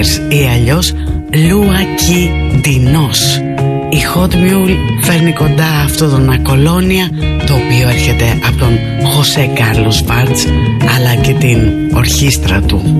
Brothers ή αλλιώς Λουακιντινός. Η Hot Mule φέρνει κοντά αυτό τον Ακολόνια, το οποίο έρχεται από τον Χωσέ Κάρλος Βάρτς αλλά και την ορχήστρα του.